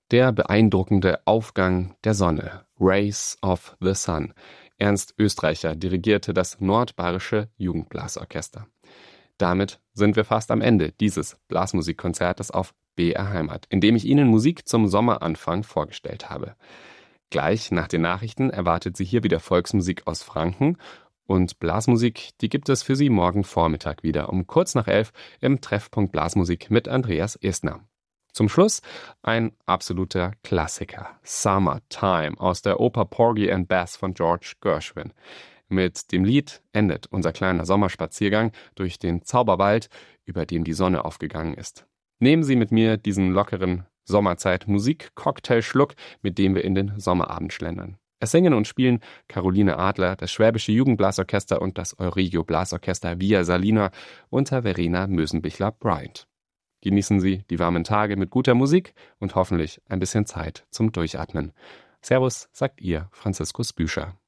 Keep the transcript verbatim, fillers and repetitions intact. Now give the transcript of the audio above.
Der beeindruckende Aufgang der Sonne, Rays of the Sun. Ernst Österreicher dirigierte das Nordbayerische Jugendblasorchester. Damit sind wir fast am Ende dieses Blasmusikkonzertes auf B R Heimat, in dem ich Ihnen Musik zum Sommeranfang vorgestellt habe. Gleich nach den Nachrichten erwartet Sie hier wieder Volksmusik aus Franken und Blasmusik, die gibt es für Sie morgen Vormittag wieder um kurz nach elf im Treffpunkt Blasmusik mit Andreas Estner. Zum Schluss ein absoluter Klassiker, Summertime aus der Oper Porgy and Bess von George Gershwin. Mit dem Lied endet unser kleiner Sommerspaziergang durch den Zauberwald, über dem die Sonne aufgegangen ist. Nehmen Sie mit mir diesen lockeren Sommerzeit-Musik-Cocktail-Schluck, mit dem wir in den Sommerabend schlendern. Es singen und spielen Caroline Adler, das Schwäbische Jugendblasorchester und das Euregio Blasorchester Via Salina unter Verena Mösenbichler-Bryant. Genießen Sie die warmen Tage mit guter Musik und hoffentlich ein bisschen Zeit zum Durchatmen. Servus, sagt Ihr Franziskus Büscher.